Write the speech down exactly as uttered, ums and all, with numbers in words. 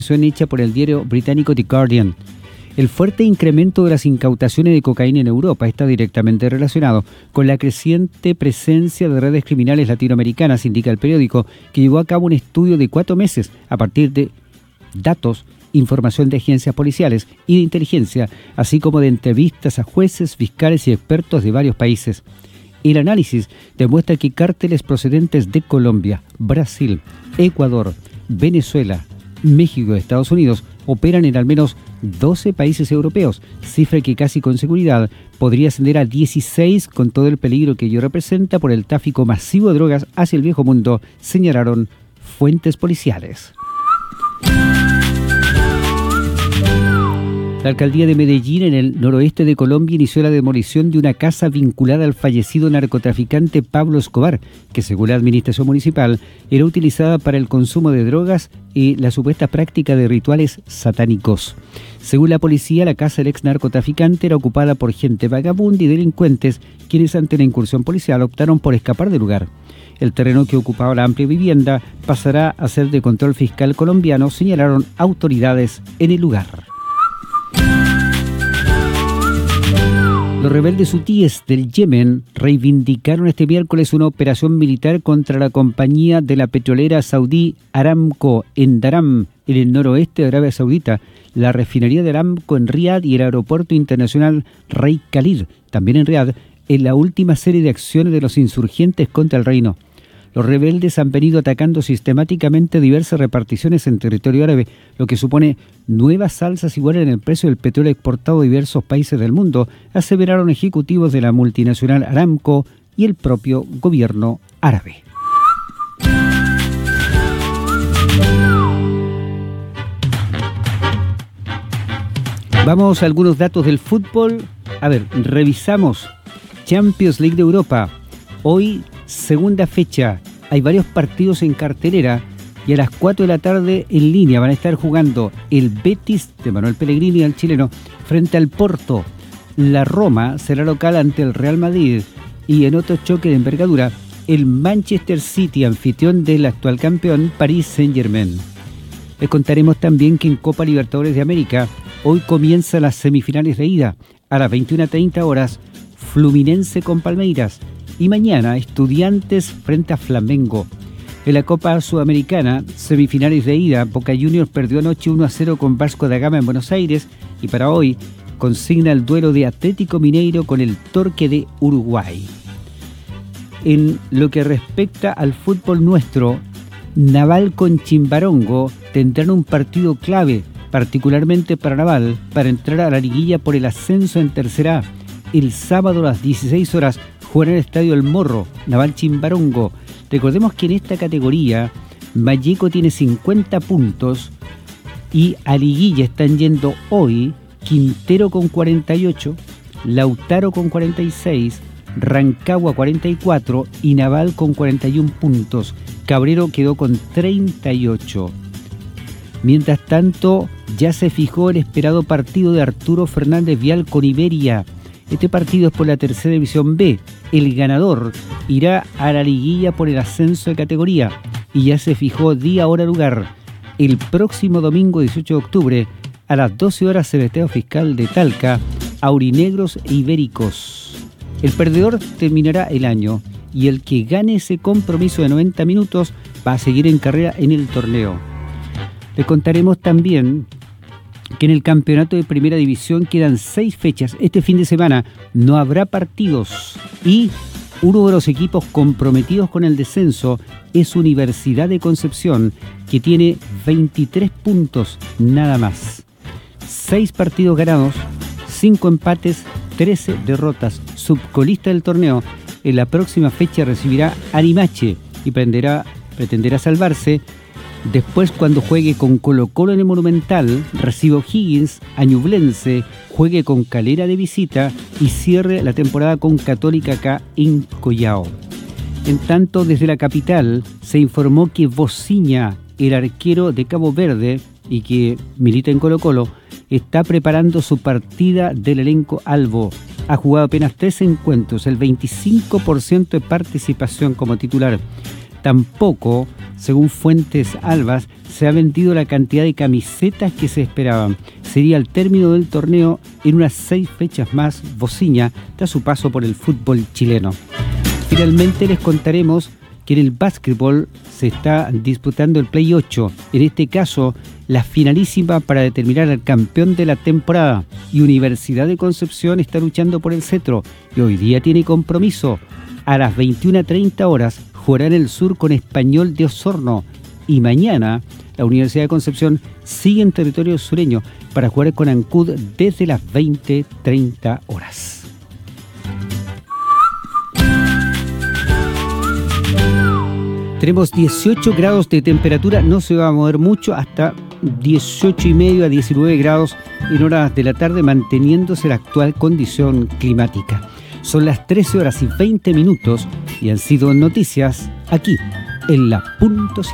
hecha por el diario británico The Guardian. El fuerte incremento de las incautaciones de cocaína en Europa está directamente relacionado con la creciente presencia de redes criminales latinoamericanas, indica el periódico, que llevó a cabo un estudio de cuatro meses a partir de datos, información de agencias policiales y de inteligencia, así como de entrevistas a jueces, fiscales y expertos de varios países. El análisis demuestra que cárteles procedentes de Colombia, Brasil, Ecuador, Venezuela, México y Estados Unidos operan en al menos doce países europeos, cifra que casi con seguridad podría ascender a dieciséis con todo el peligro que ello representa por el tráfico masivo de drogas hacia el viejo mundo, señalaron fuentes policiales. La alcaldía de Medellín, en el noroeste de Colombia, inició la demolición de una casa vinculada al fallecido narcotraficante Pablo Escobar, que según la administración municipal era utilizada para el consumo de drogas y la supuesta práctica de rituales satánicos. Según la policía, la casa del ex narcotraficante era ocupada por gente vagabunda y delincuentes, quienes ante la incursión policial optaron por escapar del lugar. El terreno que ocupaba la amplia vivienda pasará a ser de control fiscal colombiano, señalaron autoridades en el lugar. Los rebeldes hutíes del Yemen reivindicaron este miércoles una operación militar contra la compañía de la petrolera saudí Aramco en Daram, en el noroeste de Arabia Saudita, la refinería de Aramco en Riad y el aeropuerto internacional Rey Khalid, también en Riad, en la última serie de acciones de los insurgentes contra el reino. Los rebeldes han venido atacando sistemáticamente diversas reparticiones en territorio árabe, lo que supone nuevas alzas iguales en el precio del petróleo exportado a diversos países del mundo, aseveraron ejecutivos de la multinacional Aramco y el propio gobierno árabe. Vamos a algunos datos del fútbol. A ver, revisamos Champions League de Europa. Hoy, segunda fecha, hay varios partidos en cartelera y a las cuatro de la tarde en línea van a estar jugando el Betis de Manuel Pellegrini, al chileno, frente al Porto. La Roma será local ante el Real Madrid y en otro choque de envergadura, el Manchester City, anfitrión del actual campeón Paris Saint-Germain. Les contaremos también que en Copa Libertadores de América hoy comienzan las semifinales de ida a las veintiuna treinta horas, Fluminense con Palmeiras. Y mañana, Estudiantes frente a Flamengo. En la Copa Sudamericana, semifinales de ida, Boca Juniors perdió anoche uno a cero con Vasco da Gama en Buenos Aires y para hoy consigna el duelo de Atlético Mineiro con el Torque de Uruguay. En lo que respecta al fútbol nuestro, Naval con Chimbarongo tendrán un partido clave, particularmente para Naval, para entrar a la liguilla por el ascenso en Tercera A. El sábado a las dieciséis horas jugará en el Estadio El Morro, Naval Chimbarongo. Recordemos que en esta categoría Valleco tiene cincuenta puntos y a liguilla están yendo hoy Quintero con cuarenta y ocho, Lautaro con cuarenta y seis, Rancagua cuarenta y cuatro y Naval con cuarenta y uno puntos. Cabrero quedó con treinta y ocho. Mientras tanto, ya se fijó el esperado partido de Arturo Fernández Vial con Iberia. Este partido es por la tercera división B. El ganador irá a la liguilla por el ascenso de categoría y ya se fijó día, hora, lugar. El próximo domingo dieciocho de octubre a las doce horas el Estadio Fiscal de Talca, Aurinegros e Ibéricos. El perdedor terminará el año y el que gane ese compromiso de noventa minutos va a seguir en carrera en el torneo. Les contaremos también que en el campeonato de primera división quedan seis fechas. Este fin de semana no habrá partidos y uno de los equipos comprometidos con el descenso es Universidad de Concepción, que tiene veintitrés puntos nada más. seis partidos ganados, cinco empates, trece derrotas. Subcolista del torneo, en la próxima fecha recibirá a Limache y pretenderá, pretenderá salvarse. Después, cuando juegue con Colo Colo en el Monumental, recibe O'Higgins, a Ñublense, juegue con Calera de visita y cierre la temporada con Católica acá en Collao. En tanto, desde la capital se informó que Bociña, el arquero de Cabo Verde y que milita en Colo Colo, está preparando su partida del elenco albo. Ha jugado apenas tres encuentros, el veinticinco por ciento de participación como titular. Tampoco, según fuentes albas, se ha vendido la cantidad de camisetas que se esperaban. Sería el término del torneo en unas seis fechas más, Bociña, tras su paso por el fútbol chileno. Finalmente les contaremos que en el básquetbol se está disputando el Play ocho, en este caso la finalísima para determinar al campeón de la temporada, y Universidad de Concepción está luchando por el cetro y hoy día tiene compromiso. A las veintiuna treinta horas jugará en el sur con Español de Osorno, y mañana la Universidad de Concepción sigue en territorio sureño para jugar con Ancud desde las veinte treinta horas. Tenemos dieciocho grados de temperatura, no se va a mover mucho hasta dieciocho y medio a diecinueve grados en horas de la tarde, manteniéndose la actual condición climática. Son las trece horas y veinte minutos y han sido noticias aquí en la punto.